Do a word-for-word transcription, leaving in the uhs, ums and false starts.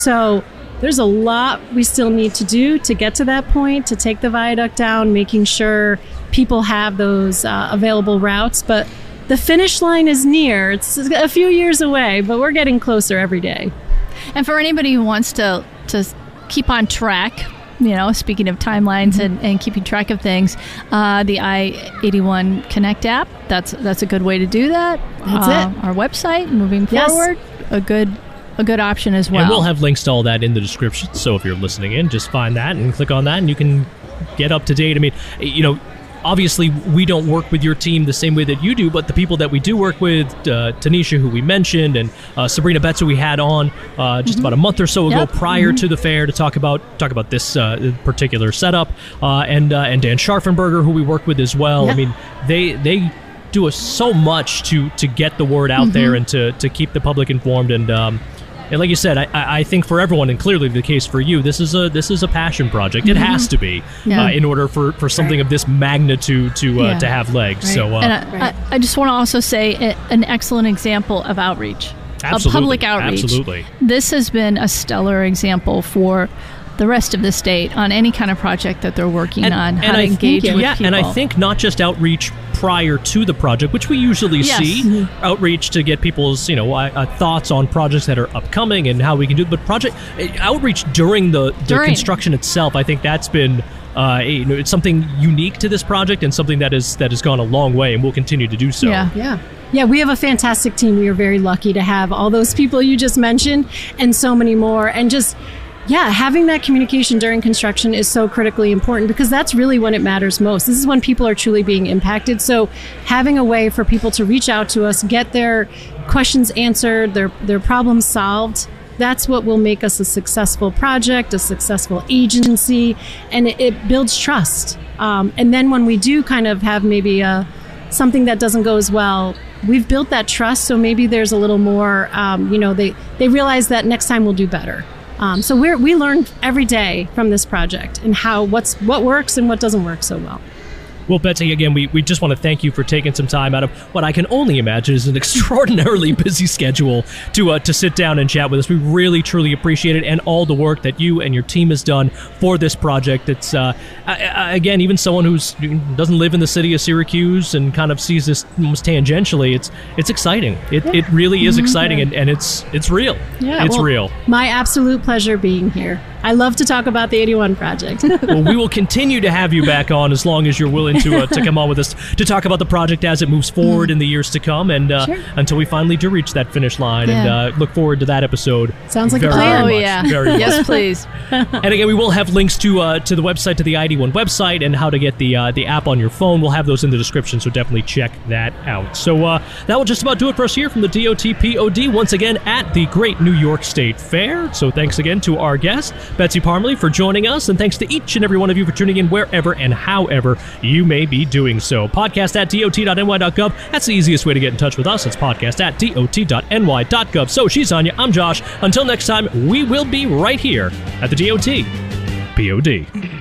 So there's a lot we still need to do to get to that point, to take the viaduct down, making sure people have those uh, available routes. But the finish line is near. It's a few years away, but we're getting closer every day. And for anybody who wants to, to keep on track, you know, speaking of timelines mm-hmm. and, and keeping track of things, uh, the I eighty-one Connect app, that's that's a good way to do that. That's uh, it. Our website, moving Yes. forward, a good a good option as well. And we'll have links to all that in the description, so if you're listening in, just find that and click on that, and you can get up to date. I mean, you know, obviously, we don't work with your team the same way that you do, but the people that we do work with, uh, Tanisha, who we mentioned, and uh, Sabrina Betts, who we had on uh, just mm-hmm. about a month or so ago yep. prior mm-hmm. to the fair to talk about talk about this uh, particular setup, uh, and uh, and Dan Scharfenberger, who we work with as well. Yeah. I mean, they they do us so much to to get the word out mm-hmm. there and to to keep the public informed. And um, And like you said, I, I think for everyone, and clearly the case for you, this is a this is a passion project. It mm-hmm. has to be yeah. uh, in order for, for something right. of this magnitude to uh, Yeah. to have legs. Right. So, uh, And I, Right. I, I just want to also say a, an excellent example of outreach, absolutely, of public outreach. Absolutely. This has been a stellar example for the rest of the state on any kind of project that they're working And- on, how and to I engage think, with yeah, people. and I think not just outreach prior to the project, which we usually Yes. see, Mm-hmm. outreach to get people's you know uh, uh, thoughts on projects that are upcoming and how we can do it. But project uh, outreach during the, the During. construction itself, I think that's been. Uh, you know, it's something unique to this project and something that is that has gone a long way and will continue to do so. Yeah. Yeah. Yeah, we have a fantastic team. We are very lucky to have all those people you just mentioned and so many more. And just, yeah, having that communication during construction is so critically important because that's really when it matters most. This is when people are truly being impacted. So having a way for people to reach out to us, get their questions answered, their their problems solved, that's what will make us a successful project, a successful agency, and it, it builds trust. Um, and then when we do kind of have maybe a, something that doesn't go as well, we've built that trust, so maybe there's a little more, um, you know, they, they realize that next time we'll do better. Um, so we're, we learn every day from this project and how what's what works and what doesn't work so well. Well, Betsy, again, we, we just want to thank you for taking some time out of what I can only imagine is an extraordinarily busy schedule to uh, to sit down and chat with us. We really, truly appreciate it and all the work that you and your team has done for this project. It's, uh, I, again, even someone who doesn't live in the city of Syracuse and kind of sees this almost tangentially, it's it's exciting. It, Yeah. it really is Mm-hmm. exciting, and, and it's it's real. Yeah, it's well, real. My absolute pleasure being here. I love to talk about the eighty-one project. Well, we will continue to have you back on as long as you're willing to uh, to come on with us to talk about the project as it moves forward mm. in the years to come, and uh, Sure. until we finally do reach that finish line. Yeah. And uh, look forward to that episode. Sounds like a very, plan. very Oh, much, yeah. very Yes, much. please. And again, we will have links to uh, to the website, to the I D one website, and how to get the uh, the app on your phone. We'll have those in the description, so definitely check that out. So uh, that will just about do it for us here from the D O T P O D, once again at the Great New York State Fair. So thanks again to our guest, Betsy Parmalee, for joining us, and thanks to each and every one of you for tuning in wherever and however you may be doing so. Podcast at D O T dot N Y dot gov. That's the easiest way to get in touch with us. It's podcast at D O T dot N Y dot gov. So she's Anya, I'm Josh. Until next time, we will be right here at the D O T P O D.